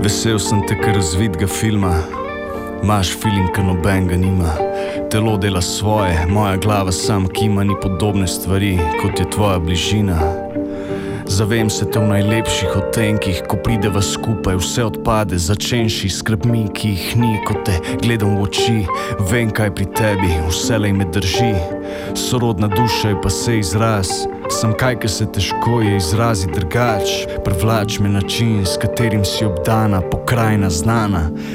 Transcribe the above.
Vesel sem te, ker razvidga filma. Imaš feeling, ker noben ga nima. Telo dela svoje, moja glava sam kima. Ni podobne stvari, kot je tvoja bližina. Zavem se te v najlepših odtenkih. Ko prideva skupaj, vse odpade. Začenši skrbmi, ki jih ni. Ko te gledam v oči, vem, kaj pri tebi vselej me drži. Sorodna duša je pa se izraz. Sem kaj, ki se težko je izrazi drugač. Privlač me način, s katerim si obdana, pokrajina znana.